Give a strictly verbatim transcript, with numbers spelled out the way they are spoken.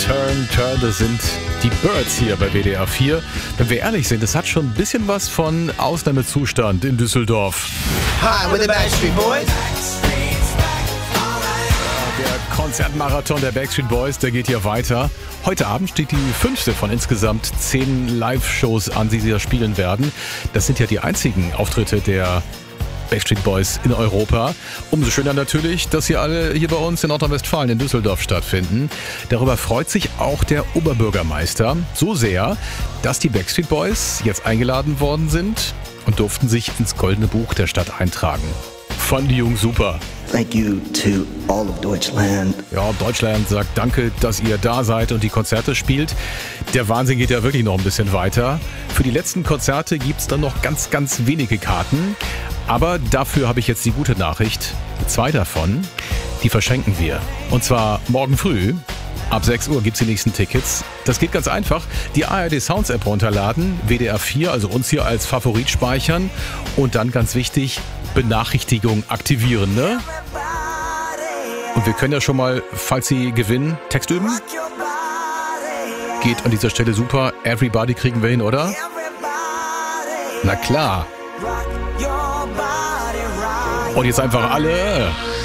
Turn, Turn, das sind die Birds hier bei W D R vier. Wenn wir ehrlich sind, es hat schon ein bisschen was von Ausnahmezustand in Düsseldorf. Hi, we're the Backstreet Boys. Der Konzertmarathon der Backstreet Boys, der geht hier weiter. Heute Abend steht die fünfte von insgesamt zehn Live-Shows an, die sie da spielen werden. Das sind ja die einzigen Auftritte der Backstreet Boys in Europa. Umso schöner natürlich, dass sie alle hier bei uns in Nordrhein-Westfalen in Düsseldorf stattfinden. Darüber freut sich auch der Oberbürgermeister so sehr, dass die Backstreet Boys jetzt eingeladen worden sind und durften sich ins Goldene Buch der Stadt eintragen. Fanden die Jungs super. Thank you to all of Deutschland. Ja, Deutschland sagt danke, dass ihr da seid und die Konzerte spielt. Der Wahnsinn geht ja wirklich noch ein bisschen weiter. Für die letzten Konzerte gibt's dann noch ganz, ganz wenige Karten. Aber dafür habe ich jetzt die gute Nachricht. Zwei davon, die verschenken wir. Und zwar morgen früh. Ab sechs Uhr gibt's die nächsten Tickets. Das geht ganz einfach. Die A R D Sounds App runterladen, W D R vier, also uns hier als Favorit speichern und dann ganz wichtig, Benachrichtigung aktivieren, ne? Und wir können ja schon mal, falls Sie gewinnen, Text üben. Geht an dieser Stelle super. Everybody kriegen wir hin, oder? Na klar. Und jetzt einfach alle